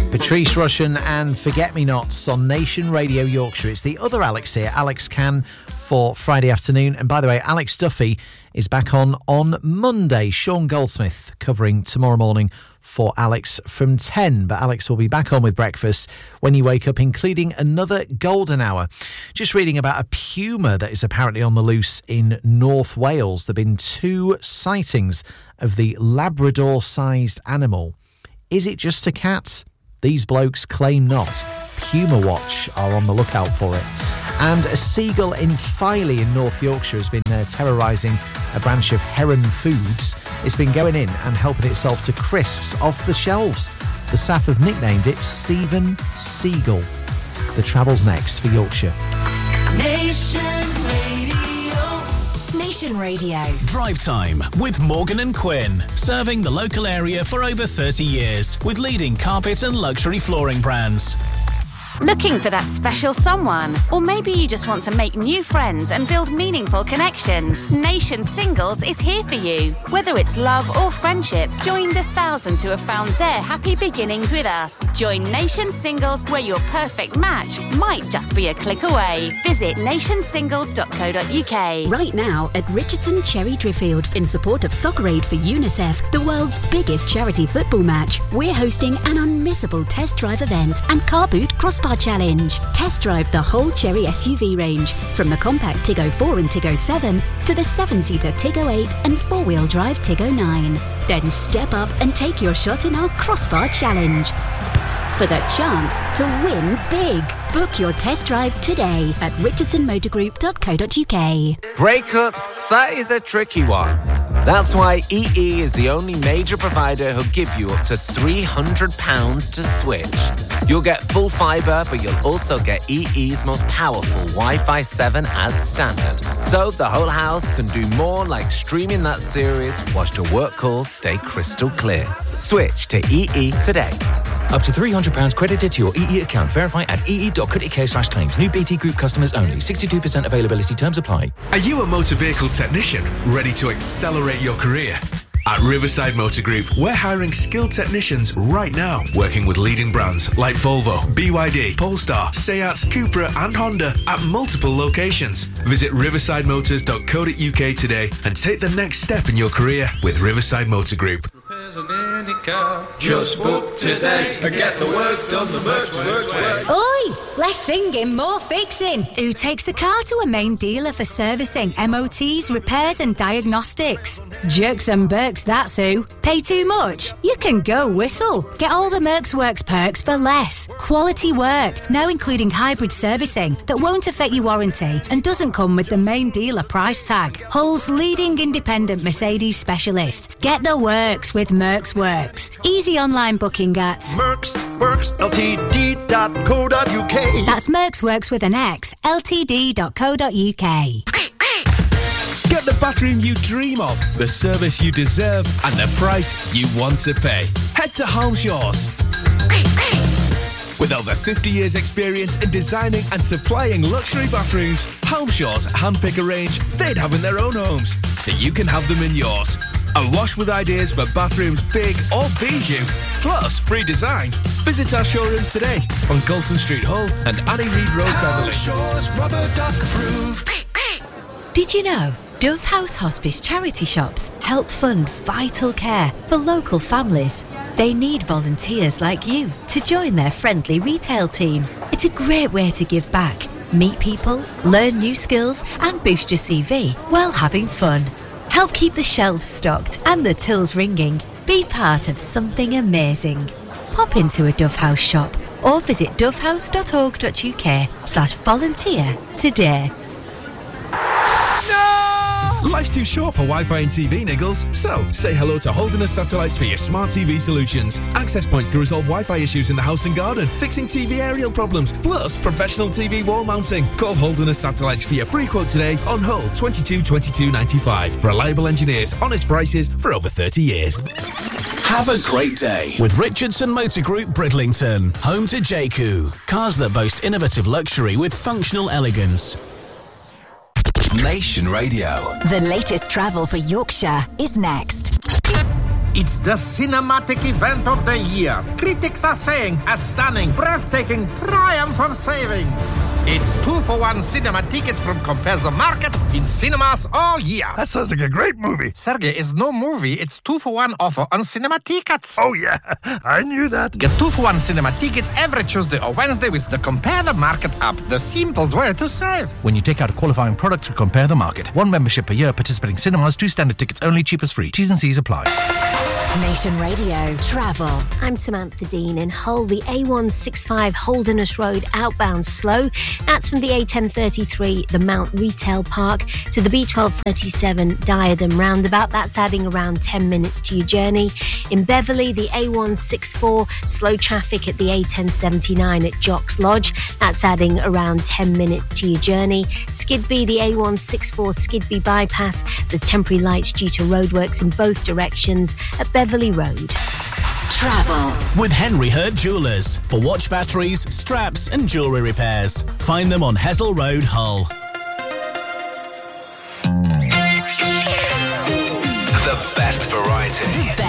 Patrice Rushen and Forget Me Nots on Nation Radio Yorkshire. It's the other Alex here, Alex Can, for Friday afternoon. And by the way, Alex Duffy is back on Monday. Sean Goldsmith covering tomorrow morning for Alex from 10. But Alex will be back on with breakfast when you wake up, including another golden hour. Just reading about a puma that is apparently on the loose in North Wales. There have been 2 sightings of the Labrador-sized animal. Is it just a cat? These blokes claim not. Puma Watch are on the lookout for it. And a seagull in Filey in North Yorkshire has been terrorising a branch of Heron Foods. It's been going in and helping itself to crisps off the shelves. The staff have nicknamed it Stephen Seagull. The travel's next for Yorkshire. Nation Radio. Drive Time with Morgan and Quinn. Serving the local area for over 30 years with leading carpet and luxury flooring brands. Looking for that special someone? Or maybe you just want to make new friends and build meaningful connections? Nation Singles is here for you. Whether it's love or friendship, join the thousands who have found their happy beginnings with us. Join Nation Singles, where your perfect match might just be a click away. Visit nationsingles.co.uk. Right now at Richardson Cherry Driffield, in support of Soccer Aid for UNICEF, the world's biggest charity football match, we're hosting an unmissable test drive event and car boot crossbar challenge. Test drive the whole Cherry SUV range, from the compact Tiggo 4 and Tiggo 7 to the 7-seater Tiggo 8 and 4-wheel drive Tiggo 9. Then step up and take your shot in our crossbar challenge for the chance to win big. Book your test drive today at richardsonmotorgroup.co.uk. Breakups, that is a tricky one. That's why EE is the only major provider who'll give you up to £300 to switch. You'll get full fibre, but you'll also get EE's most powerful Wi-Fi 7 as standard. So the whole house can do more, like streaming that series whilst your work calls stay crystal clear. Switch to EE today. Up to £300 credited to your EE account. Verify at ee.co.uk/claims. New BT Group customers only. 62% availability. Terms apply. Are you a motor vehicle technician ready to accelerate your career? At Riverside Motor Group, we're hiring skilled technicians right now, working with leading brands like Volvo, BYD, Polestar, Seat, Cupra and Honda at multiple locations. Visit riversidemotors.co.uk today and take the next step in your career with Riverside Motor Group. Just book today and get the work done the Mercs way. Oi! Less singing, more fixing. Who takes the car to a main dealer for servicing, MOTs, repairs and diagnostics? Jerks and Berks, that's who. Pay too much? You can go Whistle. Get all the Mercs Works perks for less. Quality work, now including hybrid servicing that won't affect your warranty and doesn't come with the main dealer price tag. Hull's leading independent Mercedes specialist. Get the works with Mercs Works. Easy online booking at mercsworksltd.co.uk. That's Mercs Works with an X, ltd.co.uk. Get the bathroom you dream of, the service you deserve, and the price you want to pay. Head to Holmshaw's. With over 50 years' experience in designing and supplying luxury bathrooms, Holmshaw's handpick a range they'd have in their own homes, so you can have them in yours. Awash with ideas for bathrooms big or bijou, plus free design. Visit our showrooms today on Galton Street, Hull and Annie Reid Road, Beverley. Holmshaw's rubber duck approved. Did you know Dove House Hospice charity shops help fund vital care for local families? They need volunteers like you to join their friendly retail team. It's a great way to give back, meet people, learn new skills and boost your CV while having fun. Help keep the shelves stocked and the tills ringing. Be part of something amazing. Pop into a Dove House shop or visit dovehouse.org.uk/volunteer today. Life's too short for Wi-Fi and TV, Niggles. So, say hello to Holderness Satellites for your smart TV solutions. Access points to resolve Wi-Fi issues in the house and garden. Fixing TV aerial problems. Plus, professional TV wall mounting. Call Holderness Satellites for your free quote today on Hull 22 22 95. Reliable engineers, honest prices for over 30 years. Have a great day with Richardson Motor Group Bridlington. Home to JQ. Cars that boast innovative luxury with functional elegance. Nation Radio. The latest travel for Yorkshire is next. It's the cinematic event of the year. Critics are saying a stunning, breathtaking triumph of savings. It's 2-for-1 cinema tickets from Compare the Market in cinemas all year. That sounds like a great movie. Sergey, it's no movie. It's 2-for-1 offer on cinema tickets. Oh, yeah. I knew that. Get 2-for-1 cinema tickets every Tuesday or Wednesday with the Compare the Market app. The simplest way to save. When you take out a qualifying product to Compare the Market. 1 membership per year, participating cinemas, 2 standard tickets only, cheapest free. T's and C's apply. Nation Radio Travel. I'm Samantha Dean in Hull. The A165 Holderness Road outbound slow. That's from the A1033, the Mount Retail Park, to the B1237 Diadem roundabout. That's adding around 10 minutes to your journey. In Beverley, the A164 slow traffic at the A1079 at Jocks Lodge. That's adding around 10 minutes to your journey. Skidby, the A164 Skidby bypass. There's temporary lights due to roadworks in both directions at Beverley Road. Travel with Henry Hurt Jewellers for watch batteries, straps and jewellery repairs. Find them on Hessel Road, Hull. The best variety.